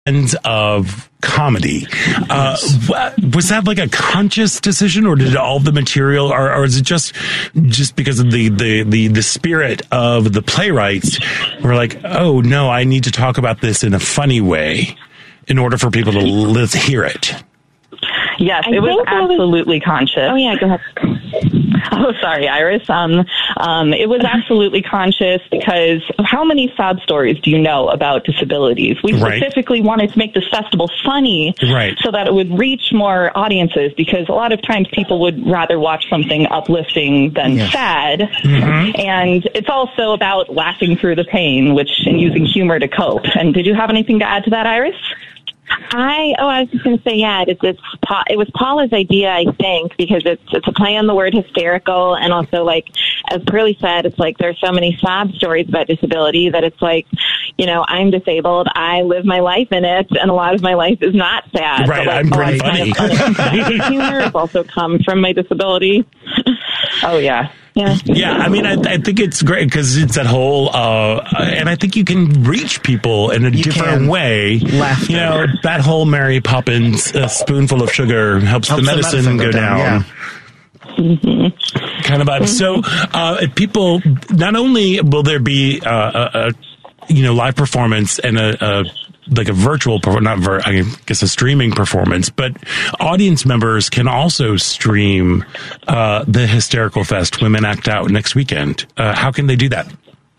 of comedy. Was that like a conscious decision, or did all the material, or is it just because of the spirit of the playwrights were like, oh no, I need to talk about this in a funny way in order for people to hear it? Yes, it was absolutely conscious. Oh, yeah, go ahead. Oh, sorry, Iris. It was absolutely conscious because how many fab stories do you know about disabilities? We specifically wanted to make this festival funny so that it would reach more audiences, because a lot of times people would rather watch something uplifting than sad. Mm-hmm. And it's also about laughing through the pain, and using humor to cope. And did you have anything to add to that, Iris? I was just going to say, it was Paula's idea, I think, because it's a play on the word hysterical, and also, like, as Pearly said, it's like there's so many sob stories about disability that it's like, you know, I'm disabled, I live my life in it, and a lot of my life is not sad. Right, but, like, I'm pretty funny. Kind of humor has also come from my disability. Oh, yeah. Yeah, I mean, I think it's great because it's that whole, and I think you can reach people in a different way. Laughter. You know, that whole Mary Poppins spoonful of sugar helps the medicine go down. Yeah. Mm-hmm. Kind of vibe. So, people, not only will there be live performance and a virtual, I guess a streaming performance, but audience members can also stream the Hysterical Fest Women Act Out next weekend. How can they do that?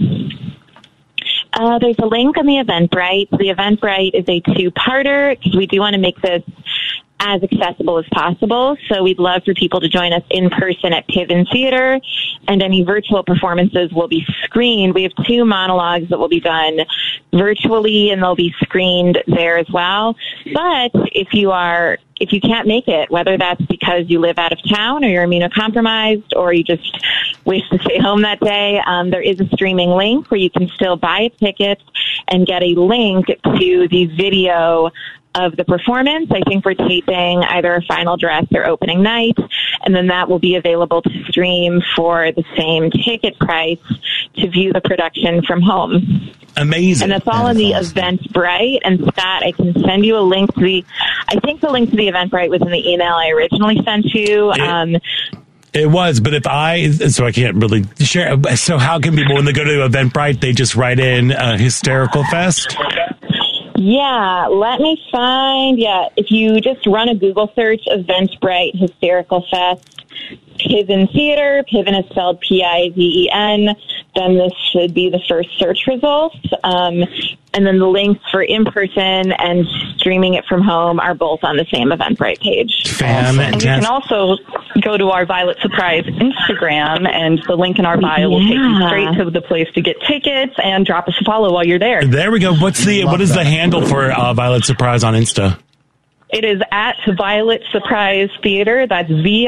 There's a link on the Eventbrite. The Eventbrite is a two-parter because we do want to make this as accessible as possible. So we'd love for people to join us in person at Piven Theater, and any virtual performances will be screened. We have 2 monologues that will be done virtually, and they'll be screened there as well. But if you can't make it, whether that's because you live out of town or you're immunocompromised or you just wish to stay home that day, there is a streaming link where you can still buy a ticket and get a link to the video of the performance. I think we're taping either a final dress or opening night, and then that will be available to stream for the same ticket price to view the production from home. Amazing. And that's all in the Eventbrite. And Scott, I can send you a link to I think the link to the Eventbrite was in the email I originally sent you. It was, but so I can't really share. So how can people, when they go to Eventbrite, they just write in Hysterical Fest? Yeah, let me find, if you just run a Google search, Eventbrite Hysterical Fest, Piven Theater, Piven is spelled Piven, then this should be the first search results. And then the links for in-person and streaming it from home are both on the same Eventbrite page. And you can also go to our Violet Surprise Instagram, and the link in our bio will take you straight to the place to get tickets, and drop us a follow while you're there. There we go. What is the handle for Violet Surprise on Insta? It is at Violet Surprise Theater. That's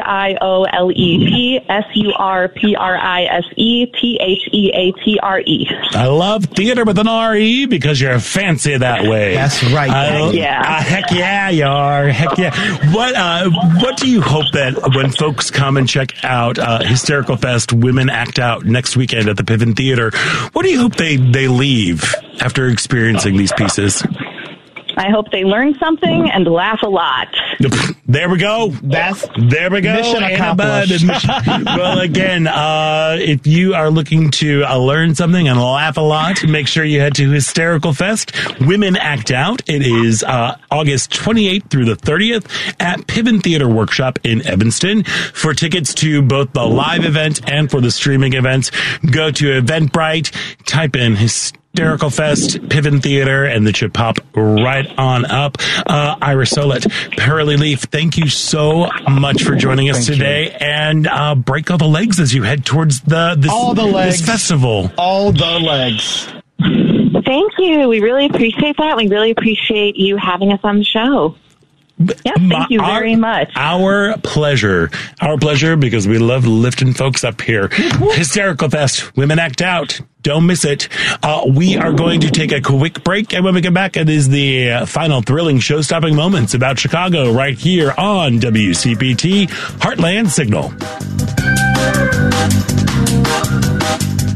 VioletSurpriseTheatre. I love theater with an R-E because you're fancy that way. That's right. Heck yeah, you are. Heck yeah. What do you hope that when folks come and check out Hysterical Fest Women Act Out next weekend at the Piven Theater, what do you hope they leave after experiencing these pieces? I hope they learn something and laugh a lot. There we go. There we go. Mission accomplished. Well, again, if you are looking to learn something and laugh a lot, make sure you head to Hysterical Fest Women Act Out. It is August 28th through the 30th at Piven Theater Workshop in Evanston. For tickets to both the live event and for the streaming events, go to Eventbrite, type in Hysterical Fest, Piven Theater, and that should pop right on up. Iris Solet, Pearly Leaf, thank you so much for joining us today. And break all the legs as you head towards this festival. All the legs. Thank you. We really appreciate that. We really appreciate you having us on the show. Yeah, thank you very much. Our pleasure. Our pleasure, because we love lifting folks up here. Hysterical Fest, Women Act Out. Don't miss it. We are going to take a quick break, and when we come back, it is the final thrilling show-stopping moments about Chicago right here on WCPT Heartland Signal.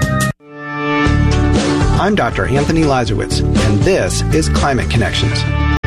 I'm Dr. Anthony Lazarowitz, and this is Climate Connections.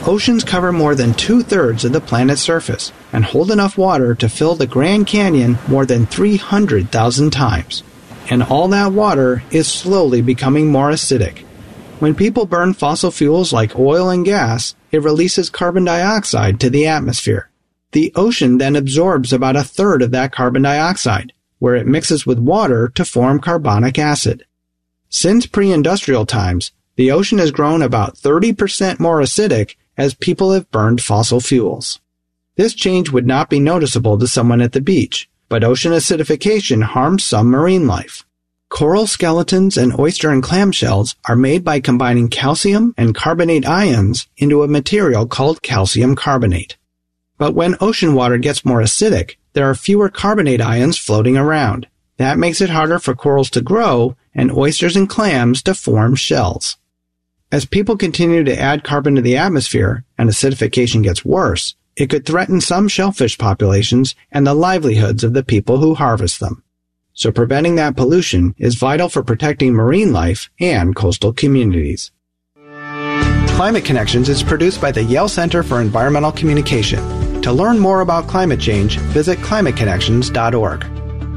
Oceans cover more than 2/3 of the planet's surface and hold enough water to fill the Grand Canyon more than 300,000 times. And all that water is slowly becoming more acidic. When people burn fossil fuels like oil and gas, it releases carbon dioxide to the atmosphere. The ocean then absorbs about 1/3 of that carbon dioxide, where it mixes with water to form carbonic acid. Since pre-industrial times, the ocean has grown about 30% more acidic as people have burned fossil fuels. This change would not be noticeable to someone at the beach, but ocean acidification harms some marine life. Coral skeletons and oyster and clam shells are made by combining calcium and carbonate ions into a material called calcium carbonate. But when ocean water gets more acidic, there are fewer carbonate ions floating around. That makes it harder for corals to grow and oysters and clams to form shells. As people continue to add carbon to the atmosphere and acidification gets worse, it could threaten some shellfish populations and the livelihoods of the people who harvest them. So preventing that pollution is vital for protecting marine life and coastal communities. Climate Connections is produced by the Yale Center for Environmental Communication. To learn more about climate change, visit climateconnections.org.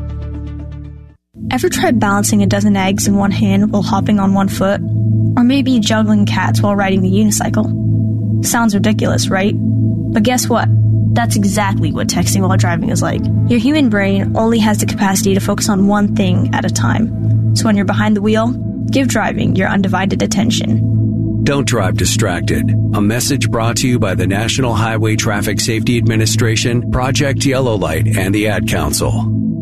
Ever tried balancing a dozen eggs in one hand while hopping on one foot? Or maybe juggling cats while riding the unicycle? Sounds ridiculous, right? But guess what? That's exactly what texting while driving is like. Your human brain only has the capacity to focus on one thing at a time. So when you're behind the wheel, give driving your undivided attention. Don't drive distracted. A message brought to you by the National Highway Traffic Safety Administration, Project Yellow Light, and the Ad Council.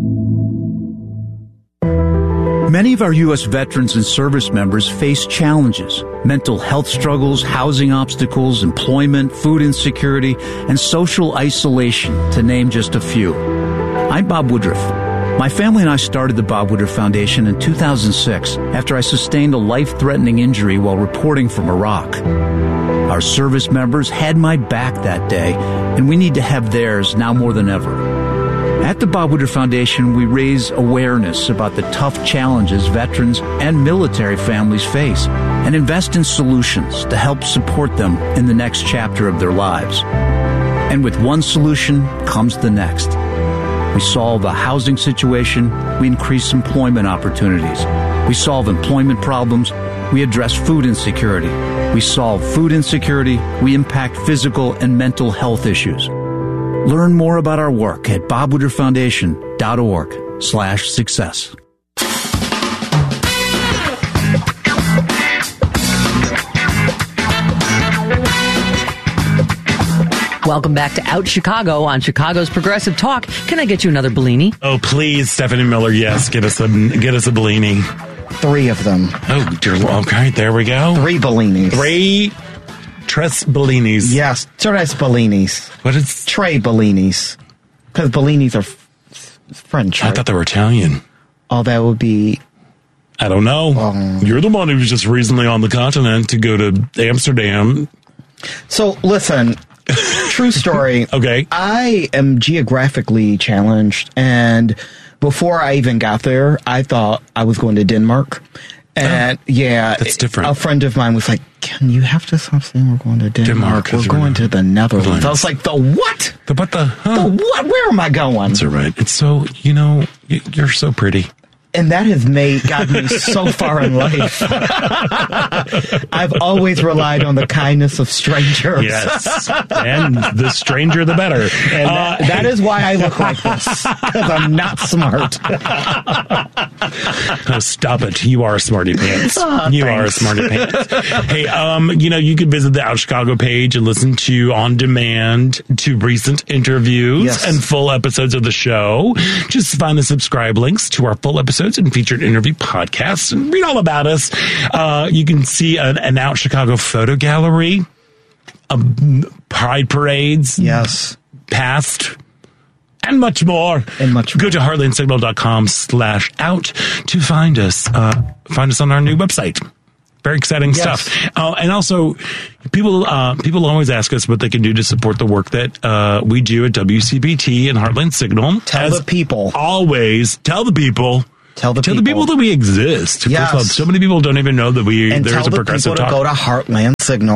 Many of our U.S. veterans and service members face challenges: mental health struggles, housing obstacles, employment, food insecurity, and social isolation, to name just a few. I'm Bob Woodruff. My family and I started the Bob Woodruff Foundation in 2006 after I sustained a life-threatening injury while reporting from Iraq. Our service members had my back that day, and we need to have theirs now more than ever. At the Bob Woodruff Foundation, we raise awareness about the tough challenges veterans and military families face and invest in solutions to help support them in the next chapter of their lives. And with one solution comes the next. We solve a housing situation, we increase employment opportunities. We solve employment problems, we address food insecurity. We solve food insecurity, we impact physical and mental health issues. Learn more about our work at bobwoodrufffoundation.org/success. Welcome back to Out Chicago on Chicago's Progressive Talk. Can I get you another Bellini? Oh, please, Stephanie Miller. Yes, get us a Bellini. 3 of them. Oh, dear. Okay, there we go. 3 Bellinis. 3 Tres Bellinis. Yes, Tres Bellinis. What is Tre Bellinis? Because Bellinis are French. I thought they were Italian. Oh, that would be. I don't know. You're the one who was just recently on the continent to go to Amsterdam. So listen. True story. Okay. I am geographically challenged, and before I even got there, I thought I was going to Denmark. And yeah, that's different. A friend of mine was like, "Can you have to stop saying we're going to Denmark? We're going to the Netherlands." I was like, "The what? The what? The what? Where am I going?" That's all right. It's so, you're so pretty. And that has gotten me so far in life. I've always relied on the kindness of strangers. Yes. And the stranger, the better. And that is why I look like this, because I'm not smart. Oh, stop it. You are a smarty pants. You are a smarty pants. Hey, you can visit the Out Chicago page and listen to on demand to recent interviews and full episodes of the show. Just find the subscribe links to our full episodes and featured interview podcasts and read all about us. You can see an Out Chicago photo gallery, pride parades, past, and much more. Go to heartlandsignal.com/out to find us. Find us on our new website. Very exciting stuff. And also, people always ask us what they can do to support the work that we do at WCBT and Heartland Signal. Tell the people. Always, tell the people. Tell the people that we exist. Yes. First of all, so many people don't even know that there's a progressive talk. And tell the people to go to Heartland Signal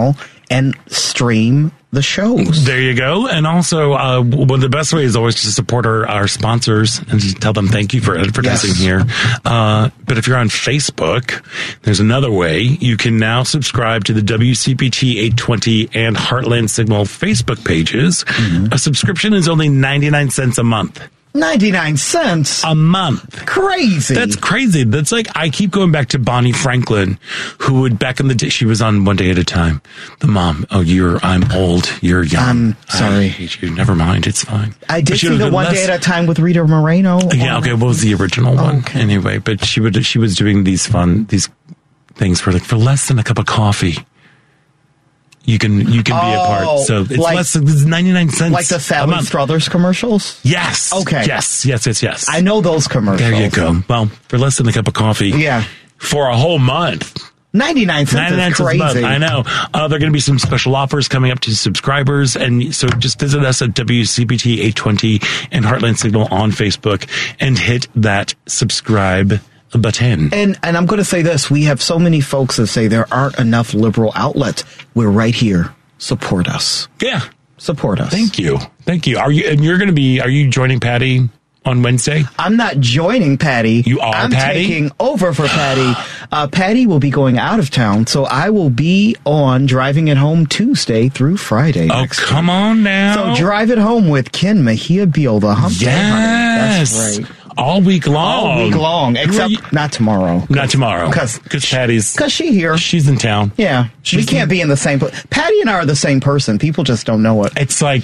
and stream the shows. There you go. And also, one of the best ways is always to support our sponsors and to tell them thank you for advertising here. But if you're on Facebook, there's another way. You can now subscribe to the WCPT 820 and Heartland Signal Facebook pages. A subscription is only 99 cents a month. 99 cents a month. Crazy. That's crazy. That's like, I keep going back to Bonnie Franklin, who would, back in the day, she was on One Day at a Time. The mom, I'm old, you're young. I'm sorry. I hate you. Never mind, it's fine. I did see the One Day at a Time with Rita Moreno. Yeah, okay, what was the original one? Okay. Anyway, but she was doing these things for less than a cup of coffee. You can be a part. So it's less than 99 cents. Like the Sally Struthers commercials? Yes. Okay. Yes. I know those commercials. There you go. Well, for less than a cup of coffee. Yeah. For a whole month. 99 cents is crazy. Cents a month. I know. There are going to be some special offers coming up to subscribers. And so just visit us at WCPT 820 and Heartland Signal on Facebook and hit that subscribe button. And I'm going to say this. We have so many folks that say there aren't enough liberal outlets. We're right here. Support us. Yeah. Support us. Thank you. Are you joining Patty on Wednesday? I'm not joining Patty. You are I'm Patty? taking over for Patty. Patty will be going out of town, so I will be on Driving It Home Tuesday through Friday. Oh, come on now. So Drive It Home with Ken Mejia Beal, the Hump Day Honey. That's right. All week long. Except not tomorrow. Not tomorrow. Because Patty's... Because she's here. She's in town. Yeah. We can't be in the same place. Patty and I are the same person. People just don't know it. It's like...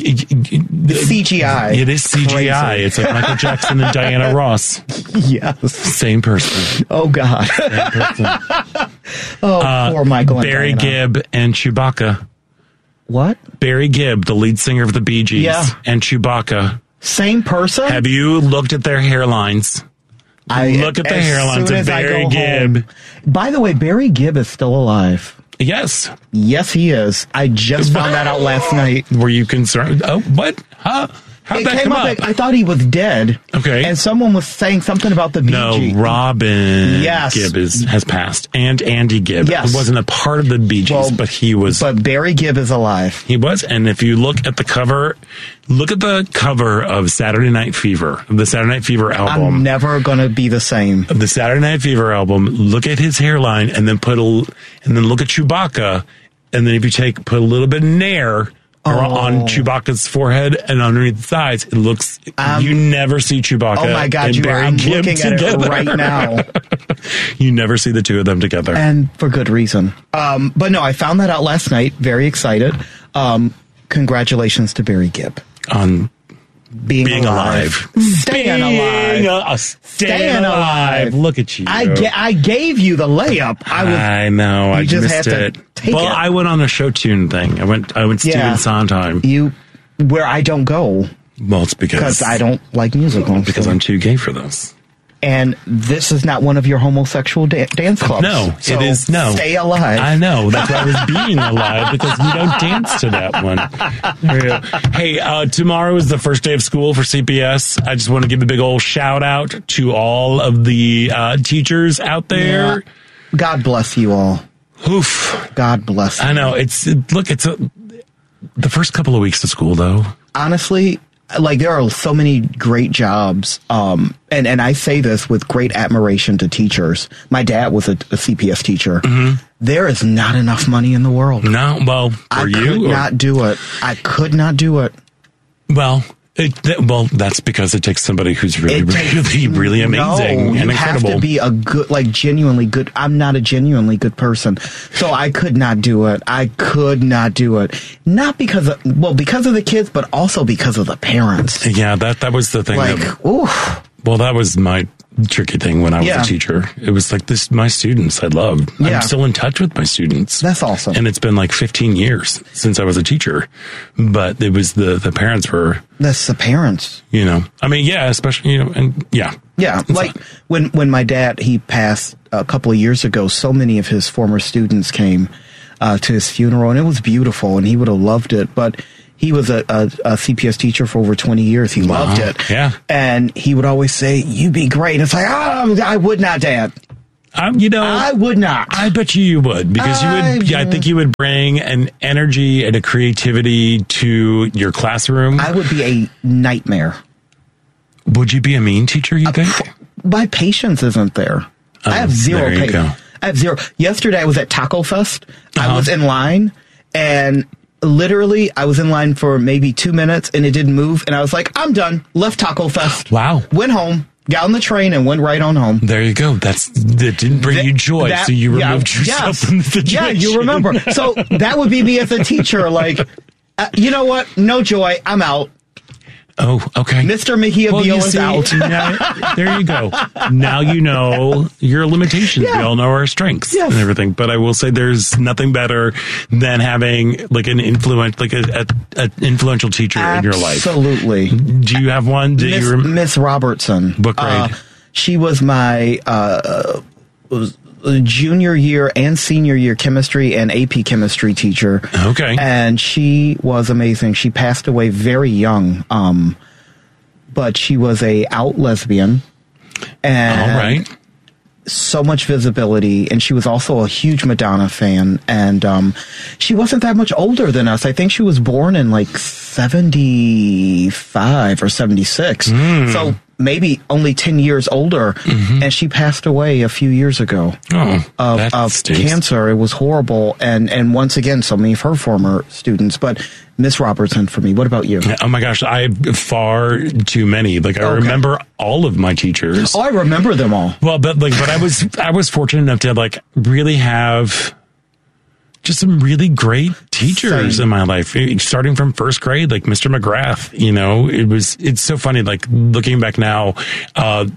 CGI. It is CGI. Crazy. It's like Michael Jackson and Diana Ross. Yes. Same person. Oh, God. Same person. Poor Michael and Barry Diana. Gibb and Chewbacca. What? Barry Gibb, the lead singer of the Bee Gees. Yeah. And Chewbacca. Same person? Have you looked at their hairlines? Look at the hairlines of Barry Gibb. By the way, Barry Gibb is still alive. Yes. Yes, he is. I just found that out last night. Were you concerned? Oh, what? Huh? How'd that come up? I thought he was dead. Okay. And someone was saying something about the Bee Gees. No, Robin Gibb has passed. And Andy Gibb. Yes. He wasn't a part of the Bee Gees, but he was. But Barry Gibb is alive. He was. And if you look at the cover of Saturday Night Fever, the Saturday Night Fever album. I'm never going to be the same. The Saturday Night Fever album, look at his hairline and then look at Chewbacca. And then if you put a little bit of Nair on Chewbacca's forehead and underneath the thighs, it looks, you never see Chewbacca. Oh my God, I'm looking at it right now. You never see the two of them together. And for good reason. But no, I found that out last night. Very excited. Congratulations to Barry Gibb. On being alive. Staying alive. Staying alive. Look at you. I gave you the layup. I know. I just missed it. Well, I went on a show tune thing. I went Stephen Sondheim. Where I don't go. Well, it's because I don't like musicals. Because I'm too gay for this. And this is not one of your homosexual dance clubs. No, so it is. No. Stay alive. I know. That's why I was being alive, because we don't dance to that one. Hey, tomorrow is the first day of school for CPS. I just want to give a big old shout out to all of the teachers out there. Yeah. God bless you all. Oof. God bless you. I know. It's the first couple of weeks of school, though. Honestly, like, there are so many great jobs, and I say this with great admiration to teachers. My dad was a CPS teacher. Mm-hmm. There is not enough money in the world. No, well, I could not do it. I could not do it. Well, that's because it takes somebody who's really amazing and incredible. You have to be a good, like, genuinely good. I'm not a genuinely good person, so I could not do it. I could not do it. Not because of the kids, but also because of the parents. Yeah, that was the thing. Oof. Well, that was my tricky thing when I was a teacher. It was like my students I loved. Yeah. I'm still in touch with my students. That's awesome. And it's been like 15 years since I was a teacher. But it was the parents were... That's the parents. I mean, yeah, especially, and yeah. Yeah, like when my dad, he passed a couple of years ago, so many of his former students came to his funeral, and it was beautiful, and he would have loved it, but... He was a CPS teacher for over 20 years. He loved it. Yeah. And he would always say, "You be great." And it's like, I would not, Dad. I would not. I bet you would, because I think you would bring an energy and a creativity to your classroom. I would be a nightmare. Would you be a mean teacher, you think? My patience isn't there. I have zero patience. I have zero. Yesterday I was at Taco Fest. I was in line, and literally I was in line for maybe 2 minutes, and it didn't move, and I was like, I'm done. Left Taco Fest. Wow. Went home. Got on the train and went right on home. There you go. That didn't bring you joy, so you removed yourself from the situation. Yeah, you remember. So that would be me as a teacher. Like, you know what? No joy. I'm out. Oh, okay. Mr. Mejia Beal is out. Now, there you go. Now you know your limitations. Yeah. We all know our strengths and everything. But I will say there's nothing better than having like an influential teacher in your life. Absolutely. Do you have one? Miss Robertson. What grade? She was my junior year and senior year chemistry and AP chemistry teacher. Okay. And she was amazing. She passed away very young. But she was a out lesbian. And all right. So much visibility. And she was also a huge Madonna fan. And she wasn't that much older than us. I think she was born in like 75 or 76. So maybe only 10 years older, and she passed away a few years ago of cancer. It was horrible, and once again, so many of her former students. But Miss Robertson for me. What about you? Oh my gosh, I have far too many. Like I remember all of my teachers. Oh, I remember them all. Well, but I was fortunate enough to like really have just some really great teachers in my life, starting from first grade, like Mr. McGrath. It's so funny. Like looking back now, I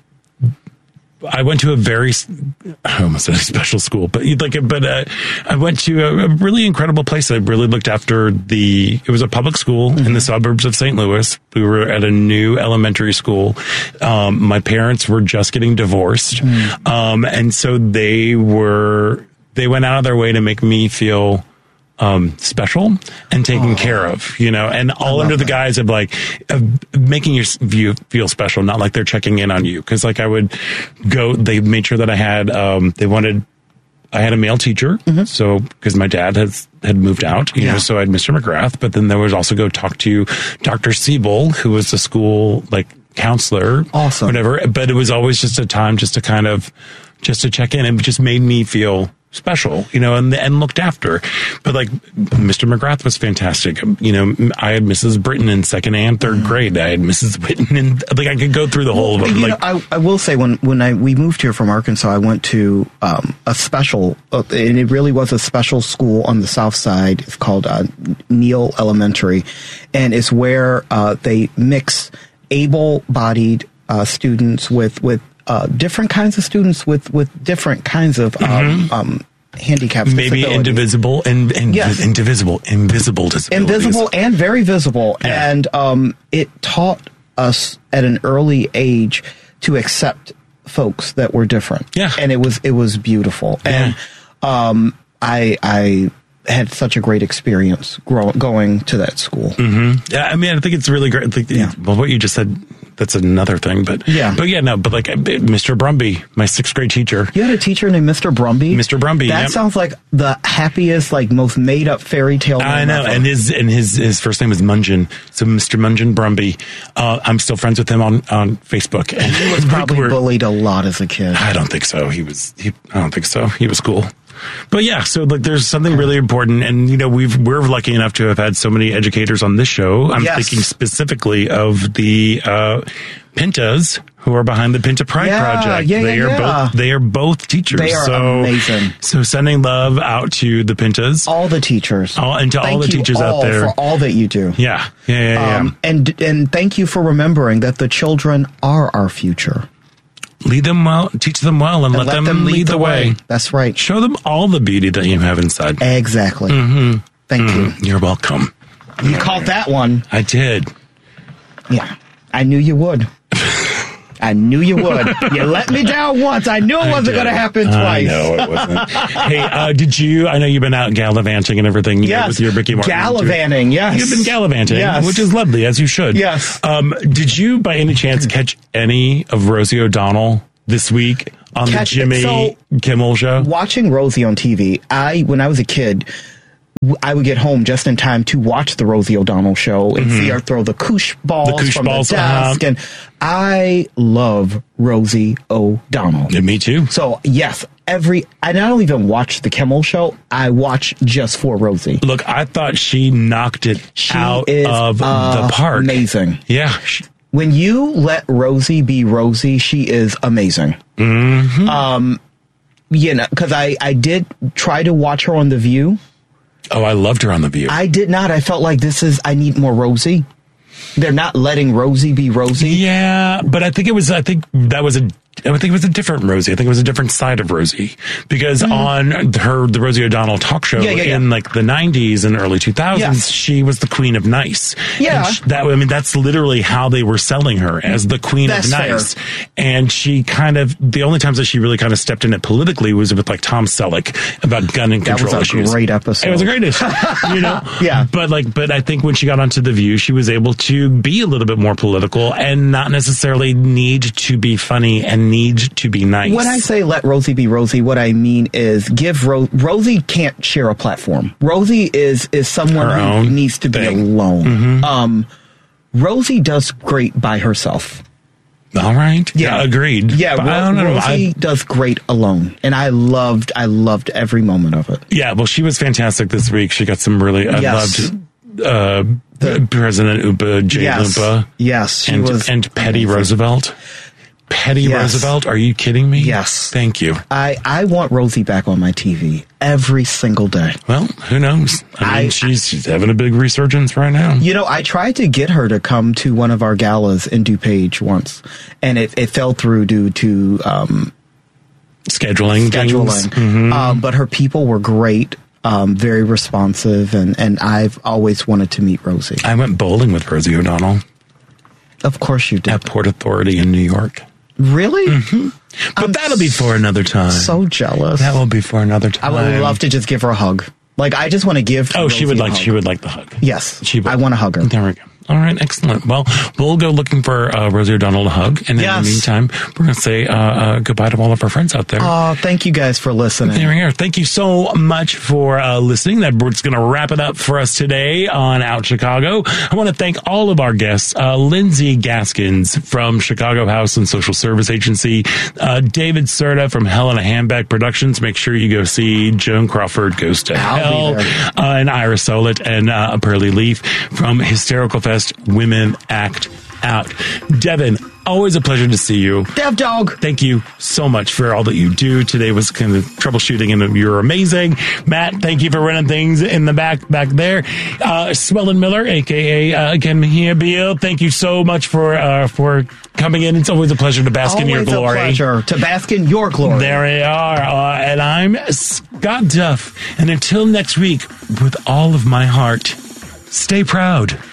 went to I almost said a special school, but I went to a really incredible place. I really looked after it was a public school in the suburbs of St. Louis. We were at a new elementary school. My parents were just getting divorced. And so they went out of their way to make me feel special and taken care of, and all under the guise of making you feel special, not like they're checking in on you. Cause like I would go, they made sure that I had, I had a male teacher. So, cause my dad had moved out, so I had Mr. McGrath, but then there was also go talk to Dr. Siebel, who was the school counselor, whatever. But it was always just a time just to check in, and it just made me feel special, and looked after. But Mr. McGrath was fantastic. I had Mrs. Britton in second and third grade. I had Mrs. Whitten, and I could go through the whole of them. I will say when we moved here from Arkansas, I went to a special, and it really was a special school on the south side. It's called Neal Elementary, and it's where they mix able-bodied students with different kinds of students with different kinds of handicaps. Maybe invisible disabilities. Invisible and very visible. Yeah. And it taught us at an early age to accept folks that were different. Yeah. And it was beautiful. Yeah. And I had such a great experience going to that school. Yeah, I mean, I think it's really great. Well, what you just said, that's another thing. But Mr. Brumby, my sixth grade teacher. You had a teacher named Mr. Brumby? Mr. Brumby. That sounds like the happiest, most made up fairy tale name I know, ever. and his first name was Mungeon. So Mr. Mungeon Brumby. I'm still friends with him on Facebook. And he was probably bullied a lot as a kid. I don't think so. I don't think so. He was cool. But yeah, so there's something really important, and we're lucky enough to have had so many educators on this show. I'm thinking specifically of the Pintas, who are behind the Pinta Pride Project. They are both teachers. They are amazing. So sending love out to the Pintas, all the teachers, all the teachers out there for all that you do. Yeah. And thank you for remembering that the children are our future. Lead them well, teach them well, and let them lead the way. That's right. Show them all the beauty that you have inside. Exactly. Thank you. You're welcome. You caught that one. I did. Yeah. I knew you would. I knew you would. You let me down once. I knew it wasn't going to happen twice. I know it wasn't. Hey, I know you've been out gallivanting and everything with your Ricky Martin. Gallivanting, yes. You've been gallivanting, which is lovely, as you should. Yes. Did you, by any chance, catch any of Rosie O'Donnell this week on the Jimmy Kimmel show? Watching Rosie on TV, when I was a kid, I would get home just in time to watch the Rosie O'Donnell show and see her throw the koosh balls from the desk. And I love Rosie O'Donnell. Yeah, me too. So, yes, I don't even watch the Kimmel show. I watch just for Rosie. Look, I thought she knocked it out of the park. Amazing. Yeah. When you let Rosie be Rosie, she is amazing. Mm-hmm. Because I did try to watch her on The View. Oh, I loved her on The View. I did not. I felt like I need more Rosie. They're not letting Rosie be Rosie. Yeah, but I think it was a different Rosie. I think it was a different side of Rosie because on the Rosie O'Donnell talk show in like the 90s and early 2000s, she was the Queen of Nice. Yeah. And that's literally how they were selling her, as the Queen of Nice. Fair. And she the only times that she really kind of stepped in it politically was with like Tom Selleck about gun and control issues. That was a great episode. It was a great issue, Yeah. But I think when she got onto The View, she was able to be a little bit more political and not necessarily need to be funny and need to be nice. When I say let Rosie be Rosie, what I mean is give Rosie can't share a platform. Rosie is someone who needs to be alone. Mm-hmm. Rosie does great by herself. All right. Yeah, agreed. Yeah, Rosie does great alone, and I loved every moment of it. Yeah, well, she was fantastic this week. She got some really. I loved President Oompa, Jay Loompa. Yes, she was and Petty Roosevelt. Petty Roosevelt? Are you kidding me? Yes. Thank you. I want Rosie back on my TV every single day. Well, who knows? I mean, she's having a big resurgence right now. I tried to get her to come to one of our galas in DuPage once, and it fell through due to scheduling. Mm-hmm. But her people were great. Very responsive, and I've always wanted to meet Rosie. I went bowling with Rosie O'Donnell. Of course you did. At Port Authority in New York. Really? Mm-hmm. But that'll be for another time. So jealous. That will be for another time. I would love to just give her a hug. Like, I just want to give her she would like the hug. Yes. I want to hug her. There we go. All right, excellent. Well, we'll go looking for Rosie O'Donnell to hug. And in the meantime, we're going to say goodbye to all of our friends out there. Oh, thank you guys for listening. There we are. Thank you so much for listening. That's going to wrap it up for us today on Out Chicago. I want to thank all of our guests. Lindsay Gaskins from Chicago House and Social Service Agency. David Serta from Helena Hambeck Productions. Make sure you go see Joan Crawford Goes to Hell. And Ira Solet and Pearly Leaf from Hysterical Fest. Women Act Out. Devin, always a pleasure to see you. Dev Dog. Thank you so much for all that you do. Today was kind of troubleshooting and you're amazing. Matt, thank you for running things in the back there. Swellen Miller, a.k.a. Ken Mejia Beal, thank you so much for coming in. It's always a pleasure to bask in your glory. Always a pleasure to bask in your glory. There we are. And I'm Scott Duff. And until next week, with all of my heart, stay proud.